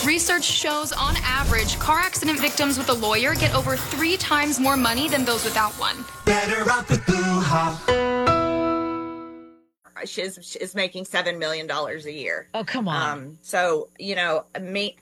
Research shows, on average, car accident victims with a lawyer get over 3 times more money than those without one. Better off with Boo-ha. Is making $7 million a year. Oh, come on. So, me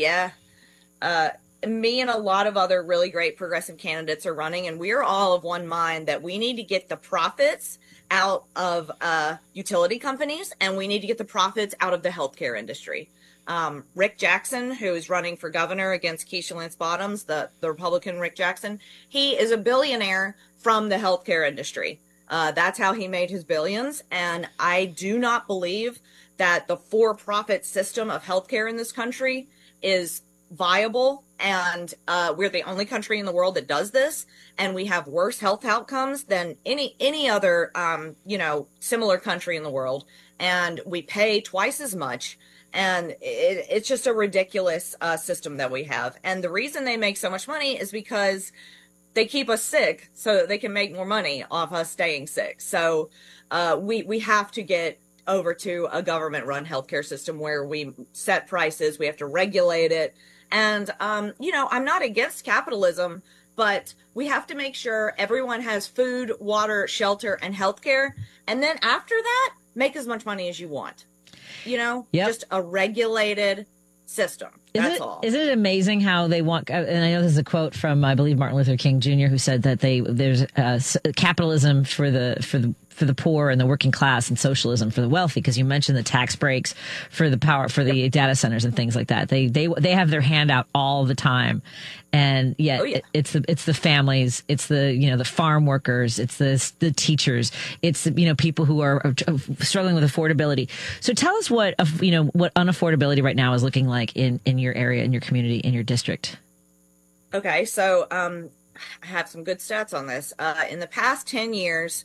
and a lot of other really great progressive candidates are running, and we're all of one mind that we need to get the profits out of utility companies, and we need to get the profits out of the healthcare industry. Rick Jackson, who is running for governor against Keisha Lance Bottoms, the Republican Rick Jackson, he is a billionaire from the healthcare industry. That's how he made his billions. And I do not believe that the for-profit system of healthcare in this country is viable. And we're the only country in the world that does this. And we have worse health outcomes than any other, similar country in the world. And we pay twice as much. And it's just a ridiculous system that we have. And the reason they make so much money is because they keep us sick so that they can make more money off us staying sick. So we have to get over to a government-run healthcare system where we set prices, we have to regulate it. And, I'm not against capitalism, but we have to make sure everyone has food, water, shelter, and healthcare. And then after that, make as much money as you want. Just a regulated system. That's all. Isn't it amazing how they want, and I know this is a quote from, I believe, Martin Luther King Jr., who said that there's capitalism for the poor and the working class and socialism for the wealthy, because you mentioned the tax breaks for the power, for the data centers and things like that. They have their hand out all the time. And it's the families, it's the farm workers, it's the teachers, it's people who are struggling with affordability. So tell us what unaffordability right now is looking like in your area, in your community, in your district. Okay, so I have some good stats on this. In the past 10 years,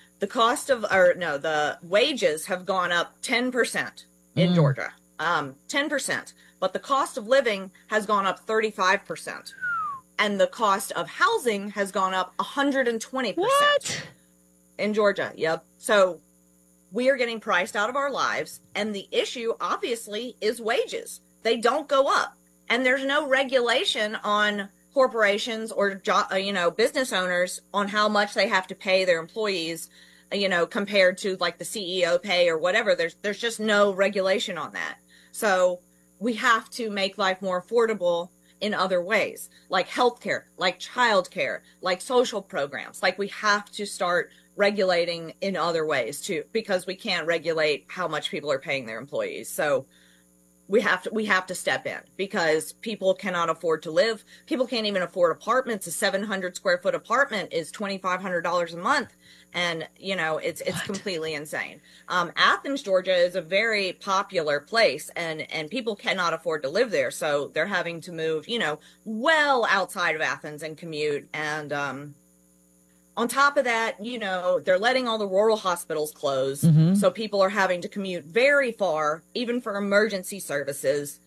the wages have gone up 10% in Georgia. 10%. But the cost of living has gone up 35%. And the cost of housing has gone up 120%. What? In Georgia, yep. So we are getting priced out of our lives. And the issue, obviously, is wages. They don't go up. And there's no regulation on corporations or business owners on how much they have to pay their employees, compared to like the CEO pay or whatever. There's just no regulation on that. So we have to make life more affordable in other ways, like healthcare, like childcare, like social programs. Like we have to start regulating in other ways too, because we can't regulate how much people are paying their employees. So we have to step in, because people cannot afford to live. People can't even afford apartments. A 700 square foot apartment is $2,500 a month. And, it's completely insane. Athens, Georgia is a very popular place, and people cannot afford to live there. So they're having to move, well outside of Athens and commute. And on top of that, they're letting all the rural hospitals close. Mm-hmm. So people are having to commute very far, even for emergency services.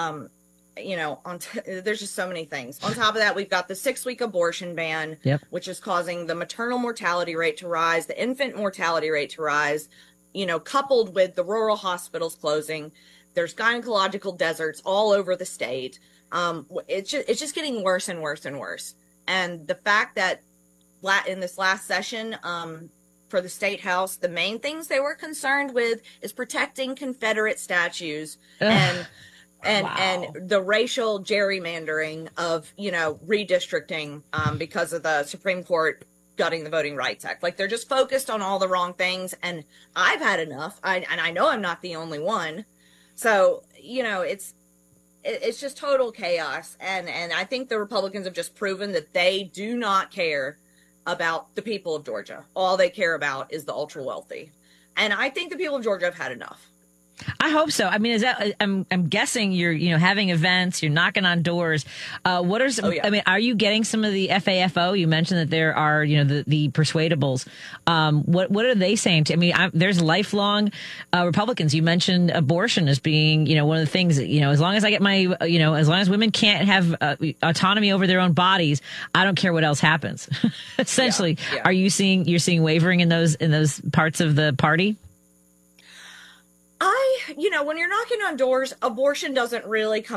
There's just so many things. On top of that, we've got the 6-week abortion ban, which is causing the maternal mortality rate to rise, the infant mortality rate to rise, coupled with the rural hospitals closing. There's gynecological deserts all over the state. It's just getting worse and worse and worse. And the fact that in this last session, for the state house, the main things they were concerned with is protecting Confederate statues and the racial gerrymandering of, redistricting, because of the Supreme Court gutting the Voting Rights Act. Like, they're just focused on all the wrong things. And I've had enough. And I know I'm not the only one. So, it's just total chaos. And I think the Republicans have just proven that they do not care about the people of Georgia. All they care about is the ultra wealthy. And I think the people of Georgia have had enough. I hope so. I mean, is that, I'm guessing you're, having events, you're knocking on doors. What are some, I mean, are you getting some of the FAFO? You mentioned that there are, the persuadables. What are they saying to, there's lifelong, Republicans. You mentioned abortion as being, one of the things that, as long as I get my, as long as women can't have autonomy over their own bodies, I don't care what else happens. Essentially, are you're seeing wavering in those parts of the party? When you're knocking on doors, abortion doesn't really come